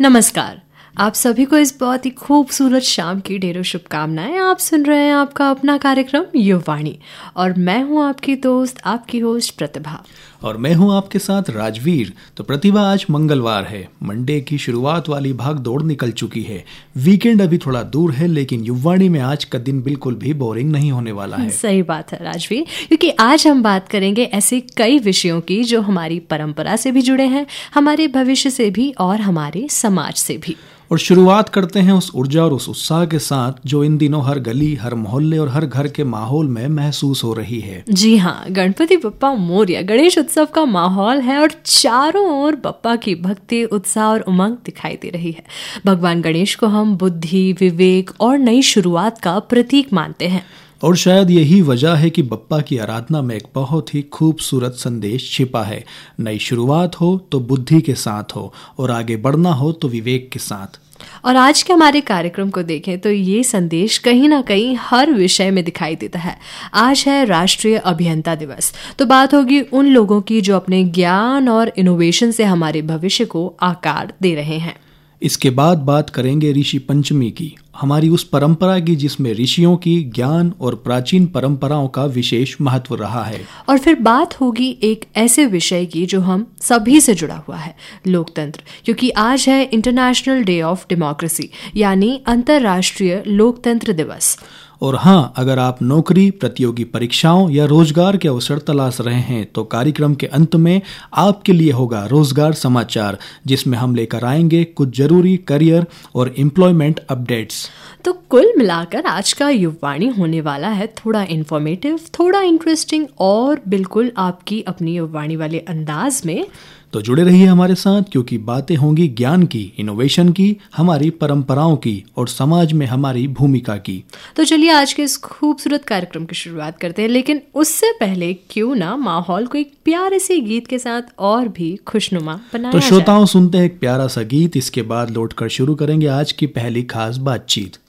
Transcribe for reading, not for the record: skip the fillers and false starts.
नमस्कार। आप सभी को इस बहुत ही खूबसूरत शाम की ढेरों शुभकामनाएं। आप सुन रहे हैं आपका अपना कार्यक्रम युववाणी और मैं हूं आपकी दोस्त, आपकी होस्ट प्रतिभा। और मैं हूं आपके साथ राजवीर। तो प्रतिभा, आज मंगलवार है, मंडे की शुरुआत वाली भाग दौड़ निकल चुकी है। वीकेंड अभी थोड़ा दूर है, लेकिन युववाणी में आज का दिन बिल्कुल भी बोरिंग नहीं होने वाला है। सही बात है राजवीर, क्योंकि आज हम बात करेंगे ऐसे कई विषयों की जो हमारी परंपरा से भी जुड़े हैं, हमारे भविष्य से भी और हमारे समाज से भी। और शुरुआत करते हैं उस ऊर्जा और उस उत्साह के साथ जो इन दिनों हर गली, हर मोहल्ले और हर घर के माहौल में महसूस हो रही है। जी हाँ, गणपति बप्पा मोरया गणेश उत्सव का माहौल है और चारों ओर बप्पा की भक्ति, उत्साह और उमंग दिखाई दे रही है। भगवान गणेश को हम बुद्धि, विवेक और नई शुरुआत का प्रतीक मानते हैं। और शायद यही वजह है कि बप्पा की आराधना में एक बहुत ही खूबसूरत संदेश छिपा है। नई शुरुआत हो तो बुद्धि के साथ हो और आगे बढ़ना हो तो विवेक के साथ। और आज के हमारे कार्यक्रम को देखें तो ये संदेश कहीं ना कहीं हर विषय में दिखाई देता है। आज है राष्ट्रीय अभियंता दिवस, तो बात होगी उन लोगों की जो अपने ज्ञान और इनोवेशन से हमारे भविष्य को आकार दे रहे हैं। इसके बाद बात करेंगे ऋषि पंचमी की, हमारी उस परंपरा की जिसमें ऋषियों की ज्ञान और प्राचीन परंपराओं का विशेष महत्व रहा है। और फिर बात होगी एक ऐसे विषय की जो हम सभी से जुड़ा हुआ है, लोकतंत्र, क्योंकि आज है इंटरनेशनल डे ऑफ डेमोक्रेसी, यानी अंतर्राष्ट्रीय लोकतंत्र दिवस। और हाँ, अगर आप नौकरी, प्रतियोगी परीक्षाओं या रोजगार के अवसर तलाश रहे हैं तो कार्यक्रम के अंत में आपके लिए होगा रोजगार समाचार, जिसमें हम लेकर आएंगे कुछ जरूरी करियर और एम्प्लॉयमेंट अपडेट्स। तो कुल मिलाकर आज का युववाणी होने वाला है थोड़ा इन्फॉर्मेटिव, थोड़ा इंटरेस्टिंग और बिल्कुल आपकी अपनी युववाणी वाले अंदाज में। तो जुड़े रहिए हमारे साथ, क्योंकि बातें होंगी ज्ञान की, इनोवेशन की, हमारी परंपराओं की और समाज में हमारी भूमिका की। तो चलिए आज के इस खूबसूरत कार्यक्रम की शुरुआत करते हैं, लेकिन उससे पहले क्यों ना माहौल को एक प्यारे से गीत के साथ और भी खुशनुमा बनाया तो श्रोताओं, सुनते हैं एक प्यारा सा गीत। इसके बाद लौटकर शुरू करेंगे आज की पहली खास बातचीत।